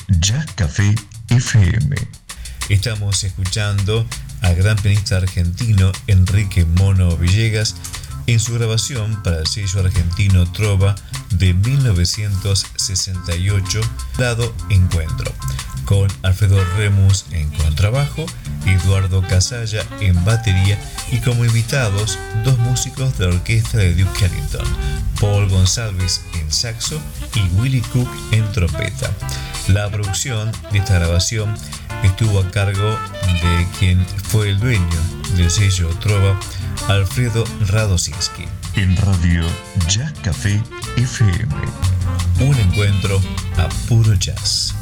Jazz Café FM. Estamos escuchando al gran pianista argentino Enrique Mono Villegas en su grabación para el sello argentino Trova de 1968, dado Encuentro, con Alfredo Remus en contrabajo, Eduardo Casalla en batería y como invitados dos músicos de la orquesta de Duke Ellington, Paul Gonsalves en saxo y Willie Cook en trompeta. La producción de esta grabación estuvo a cargo de quien fue el dueño del sello Trova, Alfredo Radosinski. En Radio Jazz Café FM. Un encuentro a puro jazz.